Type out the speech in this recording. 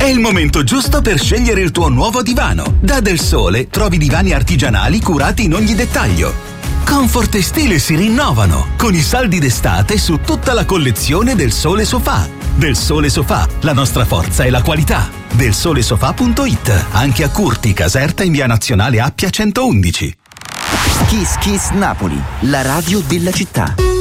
il momento giusto per scegliere il tuo nuovo divano. Da Del Sole trovi divani artigianali curati in ogni dettaglio. Comfort e stile si rinnovano con i saldi d'estate su tutta la collezione Del Sole Sofà. Del Sole Sofà, la nostra forza è la qualità. Delsolesofà.it, anche a Curti, Caserta in via Nazionale Appia 111. Kiss Kiss Napoli, la radio della città.